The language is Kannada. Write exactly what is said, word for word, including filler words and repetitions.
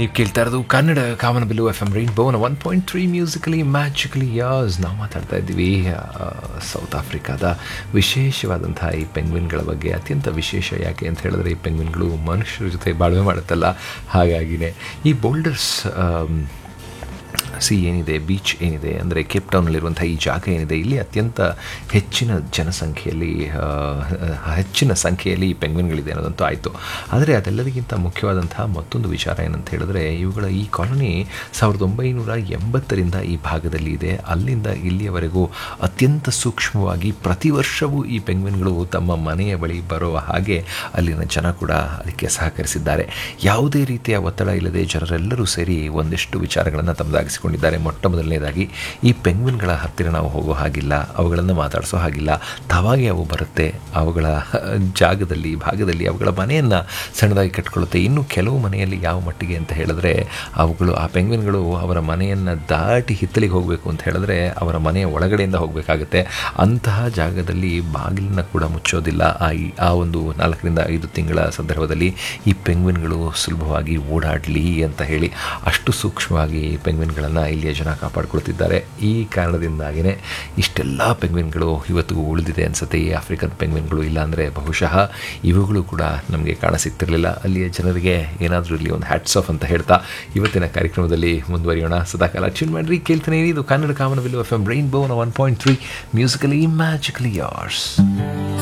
ನೀವು ಕೇಳ್ತಾ ಇರೋದು ಕನ್ನಡ ಕಾಮನಬಿಲ್ಲು F M ರೈನ್ಬೋನ one point three musically magically as. ನಾವು ಮಾತಾಡ್ತಾ ಇದ್ದೀವಿ ಸೌತ್ ಆಫ್ರಿಕಾದ ವಿಶೇಷವಾದಂತಹ ಈ ಪೆಂಗ್ವಿನ್ಗಳ ಬಗ್ಗೆ. ಅತ್ಯಂತ ವಿಶೇಷ ಯಾಕೆ ಅಂತ ಹೇಳಿದ್ರೆ, ಈ ಪೆಂಗ್ವಿನ್ಗಳು ಮನುಷ್ಯರ ಜೊತೆ ಬಾಳ್ವೆ ಮಾಡುತ್ತಲ್ಲ, ಹಾಗಾಗಿನೇ ಈ ಬೋಲ್ಡರ್ಸ್ ಸಿ ಏನಿದೆ, ಬೀಚ್ ಏನಿದೆ, ಅಂದರೆ ಕೇಪ್ ಟೌನಲ್ಲಿರುವಂಥ ಈ ಜಾಗ ಏನಿದೆ, ಇಲ್ಲಿ ಅತ್ಯಂತ ಹೆಚ್ಚಿನ ಜನಸಂಖ್ಯೆಯಲ್ಲಿ ಹೆಚ್ಚಿನ ಸಂಖ್ಯೆಯಲ್ಲಿ ಈ ಪೆಂಗ್ವಿನ್ಗಳಿದೆ ಅನ್ನೋದಂತೂ ಆಯಿತು. ಆದರೆ ಅದೆಲ್ಲದಕ್ಕಿಂತ ಮುಖ್ಯವಾದಂತಹ ಮತ್ತೊಂದು ವಿಚಾರ ಏನಂತ ಹೇಳಿದ್ರೆ, ಇವುಗಳ ಈ ಕಾಲೋನಿ ಸಾವಿರದ ಒಂಬೈನೂರ ಎಂಬತ್ತರಿಂದ ಈ ಭಾಗದಲ್ಲಿ ಇದೆ. ಅಲ್ಲಿಂದ ಇಲ್ಲಿಯವರೆಗೂ ಅತ್ಯಂತ ಸೂಕ್ಷ್ಮವಾಗಿ ಪ್ರತಿ ವರ್ಷವೂ ಈ ಪೆಂಗ್ವಿನ್ಗಳು ತಮ್ಮ ಮನೆಯ ಬಳಿ ಬರುವ ಹಾಗೆ ಅಲ್ಲಿನ ಜನ ಕೂಡ ಅದಕ್ಕೆ ಸಹಕರಿಸಿದ್ದಾರೆ. ಯಾವುದೇ ರೀತಿಯ ಒತ್ತಡ ಇಲ್ಲದೆ ಜನರೆಲ್ಲರೂ ಸೇರಿ ಒಂದಿಷ್ಟು ವಿಚಾರಗಳನ್ನು ತಮ್ಮದಾಗಿಸಿಕೊಂಡಿದ್ದಾರೆ. ಮೊಟ್ಟ ಮೊದಲನೇದಾಗಿ, ಈ ಪೆಂಗ್ವಿನ್ಗಳ ಹತ್ತಿರ ನಾವು ಹೋಗೋ ಹಾಗಿಲ್ಲ, ಅವುಗಳನ್ನು ಮಾತಾಡಿಸೋ ಹಾಗಿಲ್ಲ, ತಾವಾಗೆ ಅವು ಬರುತ್ತೆ, ಅವುಗಳ ಜಾಗದಲ್ಲಿ ಭಾಗದಲ್ಲಿ ಅವುಗಳ ಮನೆಯನ್ನು ಸಣ್ಣದಾಗಿ ಕಟ್ಕೊಳ್ಳುತ್ತೆ. ಇನ್ನು ಕೆಲವು ಮನೆಯಲ್ಲಿ ಯಾವ ಮಟ್ಟಿಗೆ ಅಂತ ಹೇಳಿದ್ರೆ, ಅವುಗಳು ಆ ಪೆಂಗ್ವಿನ್ಗಳು ಅವರ ಮನೆಯನ್ನು ದಾಟಿ ಹಿತ್ತಲಿಗೆ ಹೋಗಬೇಕು ಅಂತ ಹೇಳಿದ್ರೆ ಅವರ ಮನೆಯ ಒಳಗಡೆಯಿಂದ ಹೋಗಬೇಕಾಗುತ್ತೆ. ಅಂತಹ ಜಾಗದಲ್ಲಿ ಬಾಗಿಲನ್ನು ಕೂಡ ಮುಚ್ಚೋದಿಲ್ಲ. ಆ ಆ ಒಂದು ನಾಲ್ಕರಿಂದ ಐದು ತಿಂಗಳ ಸಂದರ್ಭದಲ್ಲಿ ಈ ಪೆಂಗ್ವಿನ್ಗಳು ಸುಲಭವಾಗಿ ಓಡಾಡಲಿ ಅಂತ ಹೇಳಿ ಅಷ್ಟು ಸೂಕ್ಷ್ಮವಾಗಿ ಪೆಂಗ್ವಿನ್ಗಳನ್ನು ಇಲ್ಲಿಯ ಜನ ಕಾಪಾಡಿಕೊಳ್ತಿದ್ದಾರೆ. ಈ ಕಾರಣದಿಂದಾಗಿಯೇ ಇಷ್ಟೆಲ್ಲ ಪೆಂಗ್ವಿನ್ಗಳು ಇವತ್ತಿಗೂ ಉಳಿದಿದೆ ಅನಿಸುತ್ತೆ. ಈ ಆಫ್ರಿಕನ್ ಪೆಂಗ್ವಿನ್ಗಳು ಇಲ್ಲಾಂದರೆ ಬಹುಶಃ ಇವುಗಳು ಕೂಡ ನಮಗೆ ಕಾಣಸಿಗ್ತಿರಲಿಲ್ಲ. ಅಲ್ಲಿಯ ಜನರಿಗೆ ಏನಾದರೂ ಇಲ್ಲಿ ಒಂದು ಹ್ಯಾಟ್ಸ್ ಆಫ್ ಅಂತ ಹೇಳ್ತಾ ಇವತ್ತಿನ ಕಾರ್ಯಕ್ರಮದಲ್ಲಿ ಮುಂದುವರಿಯೋಣ. ಸದಾಕಾಲ ಟ್ಯೂನ್ ಮಾಡಿರಿ, ಕೇಳ್ತಾನೆ ಇದು ಕನ್ನಡ ಕಾಮನಬಿಲ್ಲು F M ರೈನ್ಬೋನ one point three musically magically ಯಾರ್ಸ್.